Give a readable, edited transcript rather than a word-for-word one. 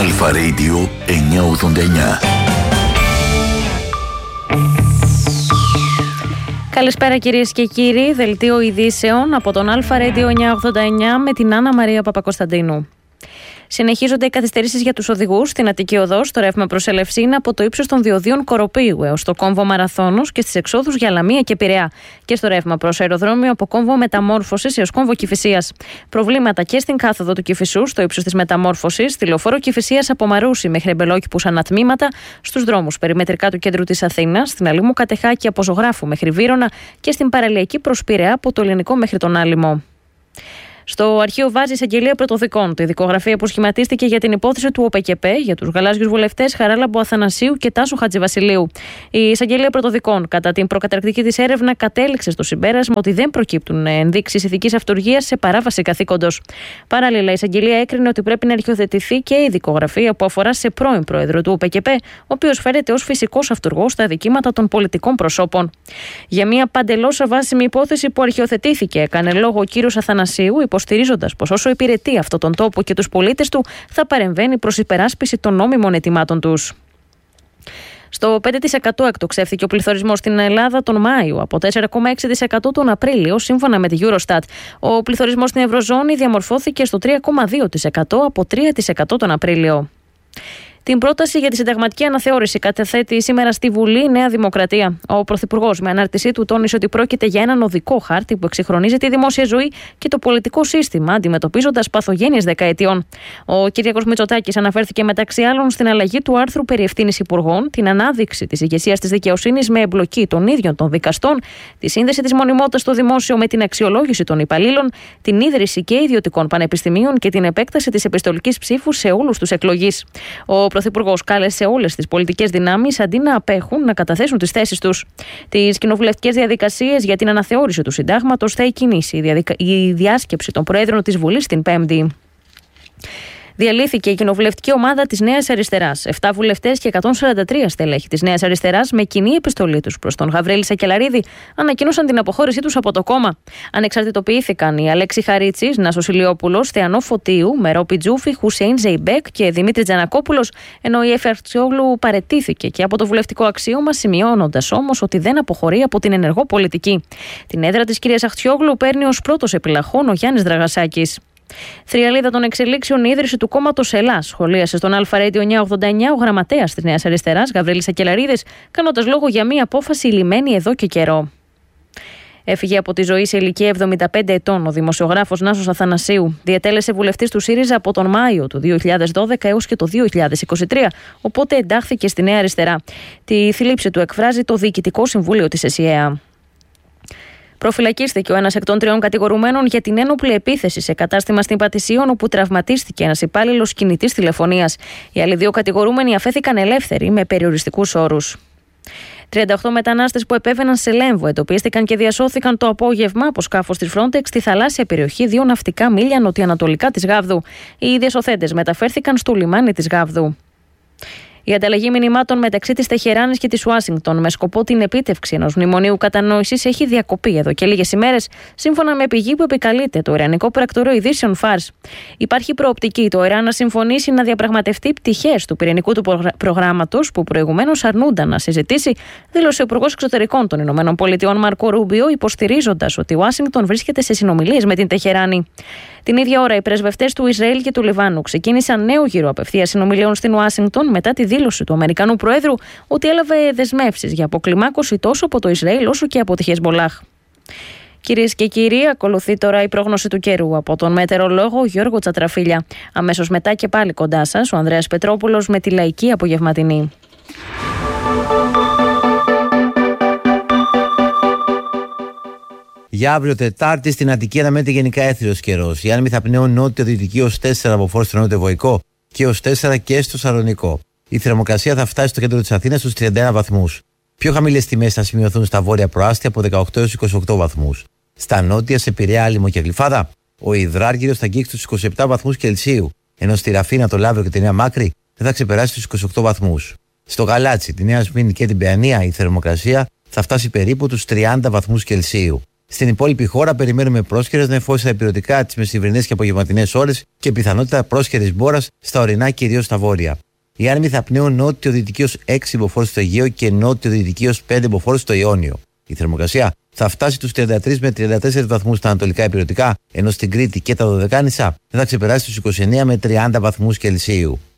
Αλφα Radio 989. Καλησπέρα κυρίες και κύριοι, δελτίο ειδήσεων από τον Αλφα Radio 989 με την Άννα Μαρία Παπακοσταντίνου. Συνεχίζονται οι καθυστερήσεις για τους οδηγούς στην Αττική Οδό, στο ρεύμα προς Ελευσίνα από το ύψος των διοδίων Κοροπίου έως το κόμβο Μαραθώνος και στις εξόδους για Λαμία και Πειραιά, και στο ρεύμα προς αεροδρόμιο από κόμβο Μεταμόρφωσης έως κόμβο Κηφισίας. Προβλήματα και στην κάθοδο του Κηφισού, στο ύψος της Μεταμόρφωσης, στη λεωφόρο Κηφισίας από Μαρούσι μέχρι Εμπελόκηπους ανατμήματα, στους δρόμους περιμετρικά του κέντρου της Αθήνας, στην Αλήμου Κατεχάκη από Ζωγράφου μέχρι Βύρωνα και στην παραλιακή προς Πειραιά από το Ελληνικό μέχρι τον Άλυμο. Στο αρχείο βάζει εισαγγελία πρωτοδικών το ειδικό γραφείο που σχηματίστηκε για την υπόθεση του ΟΠΕΚΕΠΕ για τους γαλάζιους βουλευτές Χαράλαμπο Αθανασίου και Τάσου Χατζηβασιλείου. Η εισαγγελία πρωτοδικών, κατά την προκαταρκτική της έρευνα, κατέληξε στο συμπέρασμα ότι δεν προκύπτουν ενδείξεις ηθικής αυτουργίας σε παράβαση καθήκοντος. Παράλληλα, η εισαγγελία έκρινε ότι πρέπει να αρχιοθετηθεί και ειδικό γραφείο που αφορά σε πρώην πρόεδρο του ΟΠΕΚΕΠΕ, ο οποίος φέρεται ως φυσικός αυτουργός στα αδικήματα των πολιτικών προσώπων. Για μια παντελώς αβάσιμη υπόθεση που αρχιοθετήθηκε, έκανε λόγο ο κύριος Αθανασίου, υποστηρίζοντας πως όσο υπηρετεί αυτόν τον τόπο και τους πολίτες του, θα παρεμβαίνει προς υπεράσπιση των νόμιμων αιτημάτων τους. Στο 5% εκτοξεύθηκε ο πληθωρισμός στην Ελλάδα τον Μάιο, από 4,6% τον Απρίλιο, σύμφωνα με τη Eurostat. Ο πληθωρισμός στην Ευρωζώνη διαμορφώθηκε στο 3,2% από 3% τον Απρίλιο. Την πρόταση για τη συνταγματική αναθεώρηση καταθέτει σήμερα στη Βουλή η Νέα Δημοκρατία. Ο Πρωθυπουργός, με ανάρτησή του, τόνισε ότι πρόκειται για έναν οδικό χάρτη που εξυγχρονίζει τη δημόσια ζωή και το πολιτικό σύστημα, αντιμετωπίζοντας παθογένειες δεκαετιών. Ο Κυριάκος Μητσοτάκης αναφέρθηκε μεταξύ άλλων στην αλλαγή του άρθρου περί ευθύνης υπουργών, την ανάδειξη της ηγεσίας της δικαιοσύνης με εμπλοκή των ίδιων των δικαστών, τη σύνδεση της μονιμότητας στο δημόσιο με την αξιολόγηση των υπαλλήλων, την ίδρυση και ιδιωτικών πανεπιστημίων και την επέκταση της επιστολικής ψήφου σε όλους τους εκλογείς. Ο Πρωθυπουργός κάλεσε όλες τις πολιτικές δυνάμεις, αντί να απέχουν, να καταθέσουν τις θέσεις τους. Τις κοινοβουλευτικές διαδικασίες για την αναθεώρηση του συντάγματος θα εκκινήσει η διάσκεψη των Προέδρων της Βουλής την Πέμπτη. Διαλύθηκε η κοινοβουλευτική ομάδα της Νέας Αριστεράς. 7 βουλευτές και 143 στελέχη της Νέας Αριστεράς, με κοινή επιστολή τους προς τον Γαβρίλη Σακελαρίδη, ανακοίνωσαν την αποχώρησή τους από το κόμμα. Ανεξαρτητοποιήθηκαν οι Αλέξη Χαρίτσης, Νάσος Ηλιόπουλος, Θεανό Φωτίου, Μερό Πιτζούφη, Χουσέιν Ζεϊμπέκ και Δημήτρη Τζανακόπουλος, ενώ η Εφη Αχτσιόγλου παραιτήθηκε και από το βουλευτικό αξίωμα, σημειώνοντας όμως ότι δεν αποχωρεί από την ενεργό πολιτική. Την έδρα της κυρίας Αχτσιόγλου παίρνει ως πρώτος επιλαχών ο Γιάννης Δραγασάκης. Θριαλίδα των εξελίξεων η ίδρυση του κόμματος ΕΛΑ, σχολίασε στον Αλφα Radio 989 ο γραμματέας της Νέας Αριστεράς, Γαβρίλης Σακελαρίδης, κάνοντας λόγο για μία απόφαση λυμμένη εδώ και καιρό. Έφυγε από τη ζωή σε ηλικία 75 ετών ο δημοσιογράφος Νάσος Αθανασίου. Διατέλεσε βουλευτής του ΣΥΡΙΖΑ από τον Μάιο του 2012 έως και το 2023, οπότε εντάχθηκε στη Νέα Αριστερά. Τη θλίψη του εκφράζει το Διοικητικό Συμβούλιο της ΕΣΥΑ. Προφυλακίστηκε ο ένας εκ των 3 κατηγορουμένων για την ένοπλη επίθεση σε κατάστημα στην Πατησίων, όπου τραυματίστηκε ένας υπάλληλος κινητής τηλεφωνίας. Οι άλλοι 2 κατηγορούμενοι αφέθηκαν ελεύθεροι με περιοριστικούς όρους. 38 μετανάστες που επέβαιναν σε Λέμβο εντοπίστηκαν και διασώθηκαν το απόγευμα από σκάφος της Frontex στη θαλάσσια περιοχή 2 ναυτικά μίλια νοτιοανατολικά της Γάβδου. Οι διασωθέντες μεταφέρθηκαν στο λιμάνι της Γάβδου. Η ανταλλαγή μηνυμάτων μεταξύ της Τεχεράνης και της Ουάσιγκτον με σκοπό την επίτευξη ενός μνημονίου κατανόησης έχει διακοπεί εδώ και λίγες ημέρες, σύμφωνα με πηγή που επικαλείται το Ιρανικό Πρακτορείο Ειδήσεων Φάρς. Υπάρχει προοπτική το Ιράν να συμφωνήσει να διαπραγματευτεί πτυχές του πυρηνικού του προγράμματος που προηγουμένως αρνούνταν να συζητήσει, δήλωσε ο Υπουργός Εξωτερικών των ΗΠΑ Μάρκο Ρούμπιο, υποστηρίζοντας ότι η Ουάσιγκτον βρίσκεται σε συνομιλίες με την Τεχεράνη. Την ίδια ώρα, οι πρεσβευτές του Ισραήλ και του Λιβάνου ξεκίνησαν νέο γύρο απευθείας συνομιλίων στην Ουάσιγκτον μετά τη δήλωση του Αμερικανού Προέδρου ότι έλαβε δεσμεύσεις για αποκλιμάκωση τόσο από το Ισραήλ όσο και από τη Χεσμολάχ. Κυρίες και κύριοι, ακολουθεί τώρα η πρόγνωση του καιρού από τον μετεωρολόγο Γιώργο Τσατραφίλια. Αμέσως μετά και πάλι κοντά σας ο Ανδρέας Πετρόπουλος με τη λαϊκή απογευματινή. Για αύριο Τετάρτη στην Αττική αναμένεται γενικά έθριος καιρός. Η άνεμοι θα πνέουν νότιο-δυτική ως 4 από φόρτ στο νότιο-βορικό και ως 4 και στο Σαλονικό. Η θερμοκρασία θα φτάσει στο κέντρο της Αθήνας στους 31 βαθμούς. Πιο χαμηλές τιμές θα σημειωθούν στα βόρεια προάστια από 18 έως 28 βαθμούς. Στα νότια, σε Πειραιά, Άλυμο και Γλυφάδα, ο υδράργυρος θα αγγίξει τους 27 βαθμούς Κελσίου, ενώ στη Ραφίνα, το Λαύριο και τη Νέα Μάκρη δεν θα ξεπεράσει τους 28 βαθμούς. Στο Γαλάτσι, τη Νέα Σμύρνη και την Παιανία η θερμοκρασία θα φτάσει περίπου τους 30 βαθμούς Κελσίου. Στην υπόλοιπη χώρα περιμένουμε πρόσχερες νεφώσεις στα ηπειρωτικά τις μεσημβρινές και απογευματινές ώρες και πιθανότητα πρόσχερης μπόρας στα ορεινά, κυρίως στα βόρεια. Οι άνεμοι θα πνέουν νότιο-δυτικίως 6 μποφόρ στο Αιγαίο και νότιο-δυτικίως 5 μποφόρ στο Ιόνιο. Η θερμοκρασία θα φτάσει τους 33 με 34 βαθμούς στα ανατολικά ηπειρωτικά, ενώ στην Κρήτη και τα Δωδεκάνησα θα ξεπεράσει τους 29 με 30 βαθμούς Κελσίου.